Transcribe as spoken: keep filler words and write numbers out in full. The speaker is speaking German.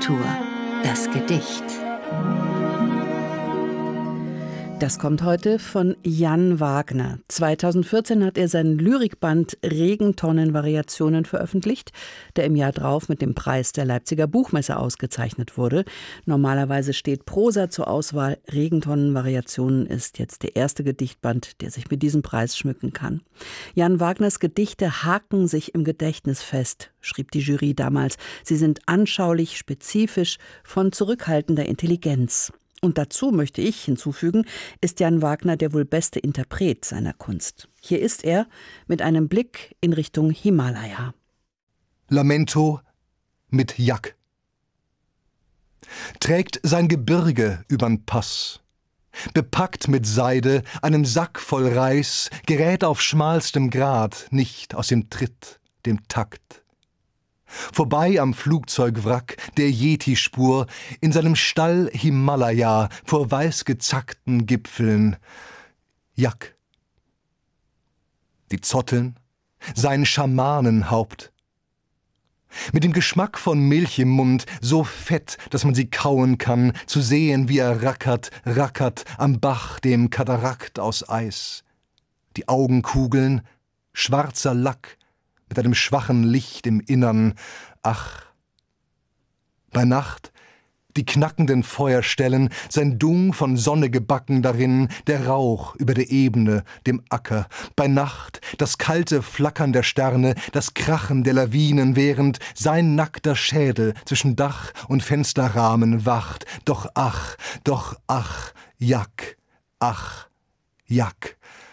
Literatur. Das Gedicht. Das kommt heute von Jan Wagner. zweitausendvierzehn hat er seinen Lyrikband Regentonnenvariationen veröffentlicht, der im Jahr drauf mit dem Preis der Leipziger Buchmesse ausgezeichnet wurde. Normalerweise steht Prosa zur Auswahl. Regentonnenvariationen ist jetzt der erste Gedichtband, der sich mit diesem Preis schmücken kann. Jan Wagners Gedichte haken sich im Gedächtnis fest, schrieb die Jury damals. Sie sind anschaulich, spezifisch, von zurückhaltender Intelligenz. Und dazu möchte ich hinzufügen, ist Jan Wagner der wohl beste Interpret seiner Kunst. Hier ist er mit einem Blick in Richtung Himalaya. Lamento mit Jack. Trägt sein Gebirge übern Pass, bepackt mit Seide, einem Sack voll Reis, gerät auf schmalstem Grat nicht aus dem Tritt, dem Takt. Vorbei am Flugzeugwrack der Yeti-Spur, in seinem Stall Himalaya vor weißgezackten Gipfeln. Jack. Die Zotteln, sein Schamanenhaupt. Mit dem Geschmack von Milch im Mund, so fett, dass man sie kauen kann, zu sehen, wie er rackert, rackert am Bach, dem Katarakt aus Eis. Die Augenkugeln, schwarzer Lack, mit einem schwachen Licht im Innern. Ach, bei Nacht die knackenden Feuerstellen, sein Dung von Sonne gebacken darin, der Rauch über der Ebene, dem Acker. Bei Nacht das kalte Flackern der Sterne, das Krachen der Lawinen, während sein nackter Schädel zwischen Dach und Fensterrahmen wacht. Doch ach, doch ach, Jack, ach, Jack.